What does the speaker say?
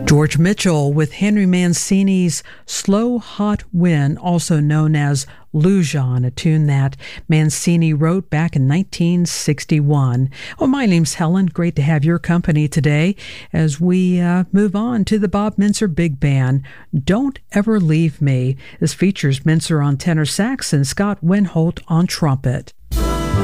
George Mitchell with Henry Mancini's Slow Hot Wind, also known as Lujan, a tune that Mancini wrote back in 1961. Well, my name's Helen. Great to have your company today as we move on to the Bob Mintzer Big Band. Don't Ever Leave Me. This features Mintzer on tenor sax and Scott Winholt on trumpet.